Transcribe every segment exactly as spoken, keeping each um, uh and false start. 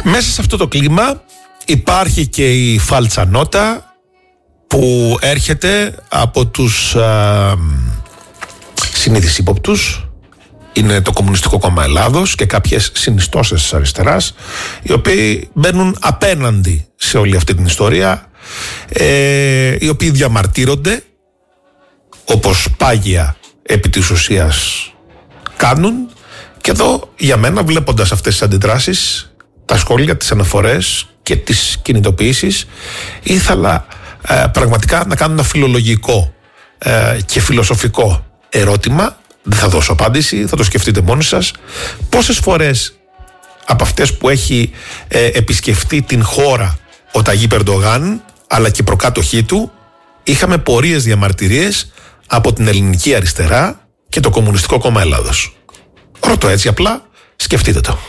Μέσα σε αυτό το κλίμα υπάρχει και η φάλτσα νότα που έρχεται από τους α, συνήθεις ύποπτους. Είναι το Κομμουνιστικό Κόμμα Ελλάδος και κάποιες συνιστώσεις της αριστεράς, οι οποίοι μπαίνουν απέναντι σε όλη αυτή την ιστορία, ε, οι οποίοι διαμαρτύρονται όπως πάγια επί της ουσίας κάνουν. Και εδώ για μένα, βλέποντας αυτές τις αντιδράσεις, τα σχόλια, τις αναφορές και τις κινητοποιήσεις, ήθελα ε, πραγματικά να κάνω ένα φιλολογικό ε, και φιλοσοφικό ερώτημα. Δεν θα δώσω απάντηση, θα το σκεφτείτε μόνοι σας. Πόσες φορές από αυτές που έχει ε, επισκεφτεί την χώρα ο Ταγίπ Ερντογάν, αλλά και προκάτοχή του, είχαμε πορείες διαμαρτυρίες από την ελληνική αριστερά και το Κομμουνιστικό Κόμμα Ελλάδος? Ρωτώ έτσι απλά, σκεφτείτε το.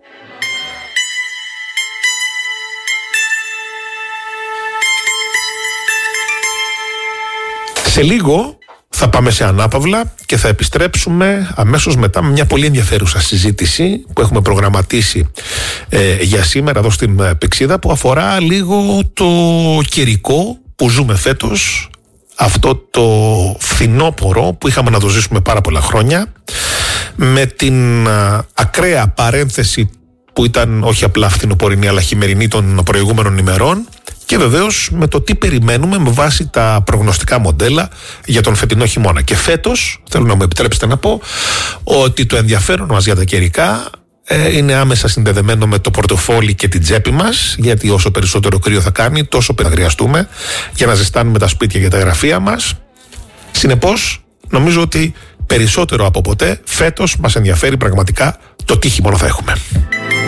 Σε λίγο θα πάμε σε ανάπαυλα και θα επιστρέψουμε αμέσως μετά με μια πολύ ενδιαφέρουσα συζήτηση που έχουμε προγραμματίσει ε, για σήμερα εδώ στην Πυξίδα, που αφορά λίγο το καιρικό που ζούμε φέτος, αυτό το φθινόπωρο που είχαμε να το ζήσουμε πάρα πολλά χρόνια, με την α, ακραία παρένθεση που ήταν όχι απλά φθινοπορεινή αλλά χειμερινή των προηγούμενων ημερών, και βεβαίως με το τι περιμένουμε με βάση τα προγνωστικά μοντέλα για τον φετινό χειμώνα. Και φέτος, θέλω να μου επιτρέψετε να πω ότι το ενδιαφέρον μας για τα καιρικά ε, είναι άμεσα συνδεδεμένο με το πορτοφόλι και την τσέπη μας, γιατί όσο περισσότερο κρύο θα κάνει, τόσο θα χρειαστούμε για να ζεστάνουμε τα σπίτια και τα γραφεία μας. Συνεπώς, νομίζω ότι περισσότερο από ποτέ φέτος μας ενδιαφέρει πραγματικά το τι χειμώνα θα έχουμε.